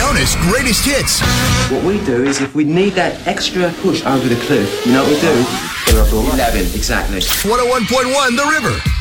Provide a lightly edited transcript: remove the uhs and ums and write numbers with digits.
Jonas Greatest Hits. What we do is if we need that extra push over the cliff, you know what we do? 11, exactly. 101.1 The River.